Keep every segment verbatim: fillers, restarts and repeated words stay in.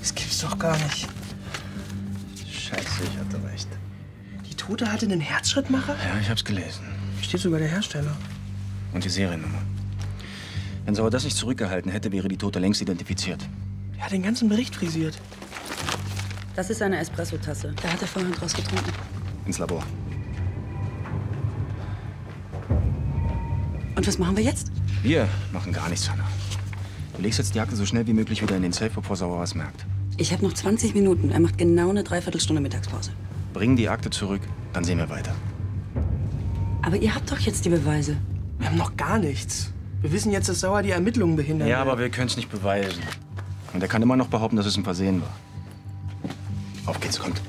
Das gibt's doch gar nicht. Scheiße, ich hatte recht. Die Tote hatte einen Herzschrittmacher? Ja, ich hab's gelesen. Steht sogar der Hersteller. Und die Seriennummer. Wenn Sauer das nicht zurückgehalten hätte, wäre die Tote längst identifiziert. Er hat den ganzen Bericht frisiert. Das ist eine Espresso-Tasse. Da hat er vorhin draus getrunken. Ins Labor. Und was machen wir jetzt? Wir machen gar nichts, Hanna. Du legst jetzt die Akte so schnell wie möglich wieder in den Safe, bevor Sauer was merkt. Ich habe noch zwanzig Minuten. Er macht genau eine Dreiviertelstunde Mittagspause. Bring die Akte zurück, dann sehen wir weiter. Aber ihr habt doch jetzt die Beweise. Wir haben noch gar nichts. Wir wissen jetzt, dass Sauer die Ermittlungen behindern Ja, will. aber wir können es nicht beweisen. Und er kann immer noch behaupten, dass es ein Versehen war. Auf geht's, kommt.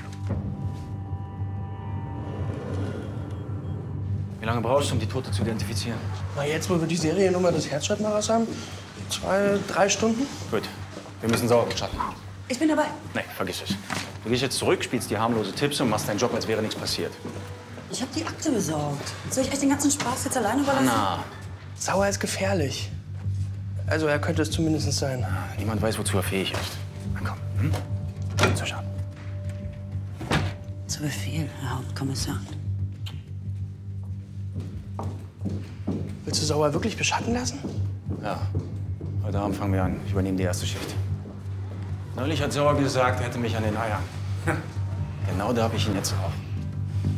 Wie lange brauchst du, um die Tote zu identifizieren? Na, jetzt, wo wir die Seriennummer des Herzschrittmachers haben, zwei, drei Stunden. Gut, wir müssen Sauer beschatten. Ich bin dabei. Nee, vergiss es. Du gehst jetzt zurück, spielst die harmlose Tipps und machst deinen Job, als wäre nichts passiert. Ich habe die Akte besorgt. Soll ich euch den ganzen Spaß jetzt alleine überlassen? Anna, Sauer ist gefährlich. Also er könnte es zumindest sein. niemand weiß, wozu er fähig ist. Na komm, hm? Komm zur Schau. Zu Befehl, Herr Hauptkommissar. Willst du Sauer wirklich beschatten lassen? Ja, heute Abend fangen wir an. Ich übernehme die erste Schicht. Neulich hat Sauer gesagt, er hätte mich an den Eiern. Genau da habe ich ihn jetzt auch.